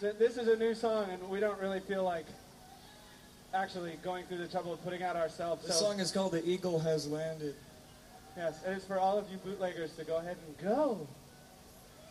So this is a new song, and we don't really feel like actually going through the trouble of putting out ourselves. This song is called "The Eagle Has Landed." Yes, it is for all of you bootleggers to go ahead and go.